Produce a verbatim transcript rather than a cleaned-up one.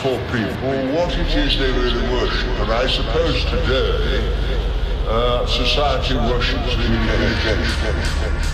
for people what it is they really worship. And I suppose today, uh, society worships communication.